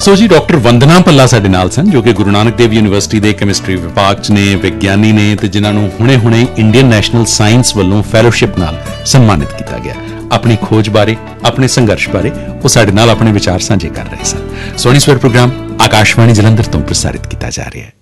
ਸੋ ਜੀ ਡਾਕਟਰ ਵੰਦਨਾ ਭੱਲਾ ਸਾਡੇ ਨਾਲ ਸਨ, ਜੋ ਕਿ ਗੁਰੂ ਨਾਨਕ ਦੇਵ ਯੂਨੀਵਰਸਿਟੀ ਦੇ ਕੈਮਿਸਟਰੀ ਵਿਭਾਗ 'ਚ ਨੇ, ਵਿਗਿਆਨੀ ਨੇ, ਤੇ ਜਿਨ੍ਹਾਂ ਨੂੰ ਹੁਣੇ ਇੰਡੀਅਨ ਨੈਸ਼ਨਲ ਸਾਇੰਸ ਵੱਲੋਂ ਫੈਲੋਸ਼ਿਪ ਨਾਲ ਸਨਮਾਨਿਤ ਕੀਤਾ ਗਿਆ। ਆਪਣੀ ਖੋਜ ਬਾਰੇ, ਆਪਣੇ ਸੰਘਰਸ਼ ਬਾਰੇ ਉਹ ਸਾਡੇ ਨਾਲ ਆਪਣੇ ਵਿਚਾਰ ਸਾਂਝੇ ਕਰ ਰਹੇ ਸਨ। ਸੋਹਣੀ ਸਵੇਰ ਪ੍ਰੋਗਰਾਮ ਆਕਾਸ਼ਵਾਣੀ ਜਲੰਧਰ ਤੋਂ ਪ੍ਰਸਾਰਿਤ ਕੀਤਾ ਜਾ ਰਿਹਾ ਹੈ।